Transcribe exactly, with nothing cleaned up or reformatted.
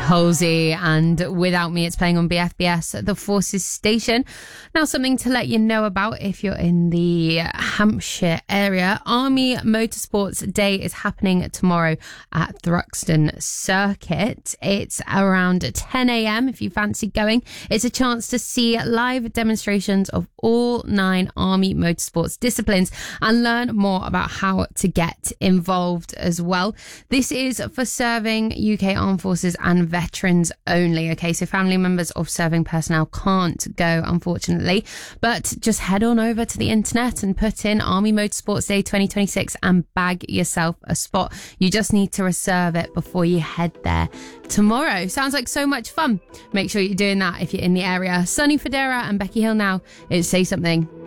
Halsey and Without Me. It's playing on B F B S at the Forces station. Now, something to let you know about if you're in the Hampshire area. Army Motorsports Day is happening tomorrow at Thruxton Circuit. It's around ten a.m. if you fancy going. It's a chance to see live demonstrations of all nine Army Motorsports disciplines and learn more about how to get involved as well. This is for serving U K Armed Forces and veterans only. Okay, so family members of serving personnel can't go, unfortunately, but just head on over to the internet and put in Army Motorsports Day twenty twenty-six and bag yourself a spot. You just need to reserve it before you head there tomorrow. Sounds like so much fun. Make sure you're doing that if you're in the area. Sonny Fodera and Becky Hill now. It's Say Something.